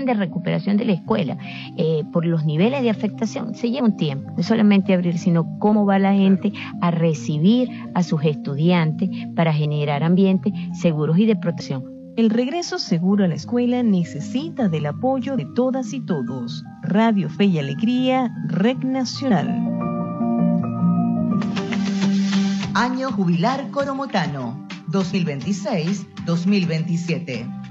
de recuperación de la escuela, por los niveles de afectación, se lleva un tiempo. No solamente abrir, sino cómo va la gente a recibir a sus estudiantes para generar ambientes seguros y de protección. El regreso seguro a la escuela necesita del apoyo de todas y todos. Radio Fe y Alegría, Red Nacional. Año Jubilar Coromotano, 2026-2027.